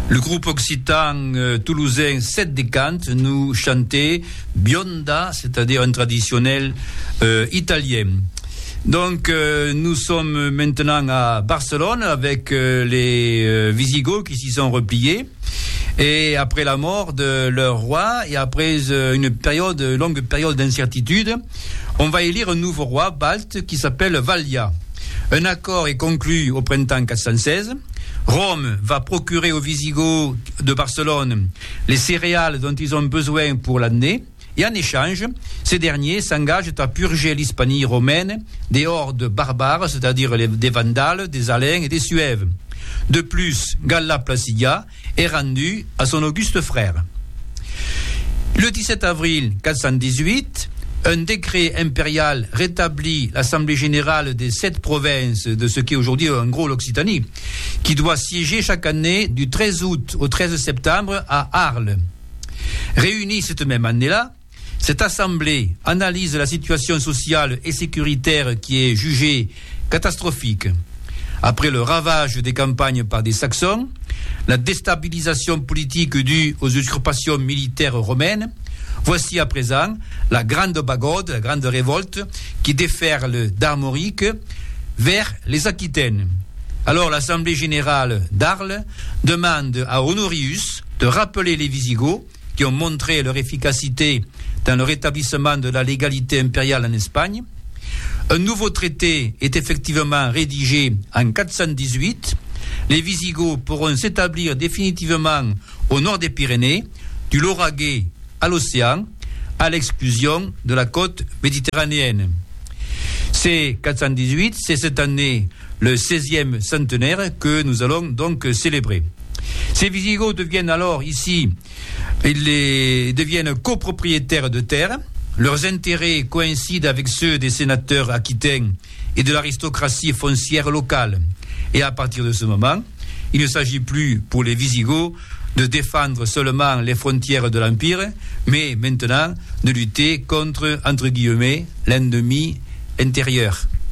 Le groupe occitan toulousain 7 des Cantes nous chantait Bionda, c'est-à-dire un traditionnel italien. Donc nous sommes maintenant à Barcelone avec les Visigoths qui s'y sont repliés. Et après la mort de leur roi et après une longue période d'incertitude, on va élire un nouveau roi balte qui s'appelle Valia. Un accord est conclu au printemps 416. Rome va procurer aux Visigoths de Barcelone les céréales dont ils ont besoin pour l'année. Et en échange, ces derniers s'engagent à purger l'Hispanie romaine des hordes barbares, c'est-à-dire des Vandales, des Alains et des Suèves. De plus, Galla Placidia est rendue à son auguste frère. Le 17 avril 418, un décret impérial rétablit l'Assemblée générale des 7 provinces de ce qui est aujourd'hui en gros l'Occitanie, qui doit siéger chaque année du 13 août au 13 septembre à Arles. Réunie cette même année-là, cette assemblée analyse la situation sociale et sécuritaire qui est jugée catastrophique. Après le ravage des campagnes par des Saxons, la déstabilisation politique due aux usurpations militaires romaines, voici à présent la grande bagode, la grande révolte qui déferle d'Armorique vers les Aquitaines. Alors l'Assemblée générale d'Arles demande à Honorius de rappeler les Visigoths qui ont montré leur efficacité dans le rétablissement de la légalité impériale en Espagne. Un nouveau traité est effectivement rédigé en 418. Les Visigoths pourront s'établir définitivement au nord des Pyrénées, du Lauragais à l'océan, à l'exclusion de la côte méditerranéenne. C'est 418, c'est cette année le 16e centenaire que nous allons donc célébrer. Ces Visigoths deviennent alors ici, ils deviennent copropriétaires de terres. Leurs intérêts coïncident avec ceux des sénateurs aquitains et de l'aristocratie foncière locale. Et à partir de ce moment, il ne s'agit plus pour les Visigoths de défendre seulement les frontières de l'Empire, mais maintenant de lutter contre, entre guillemets, l'ennemi intérieur.